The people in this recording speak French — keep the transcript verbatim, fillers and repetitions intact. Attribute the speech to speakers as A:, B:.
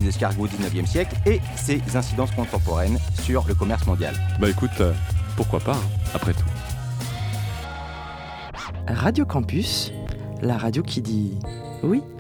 A: escargots au dix-neuvième siècle et ses incidences contemporaines sur le commerce mondial.
B: Bah écoute, euh, pourquoi pas, hein, après tout.
C: Radio Campus, la radio qui dit oui.